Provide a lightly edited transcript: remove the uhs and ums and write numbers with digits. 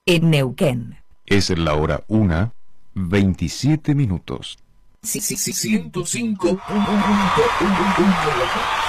en Neuquén. Es la hora 1:27. Sí, 105.1.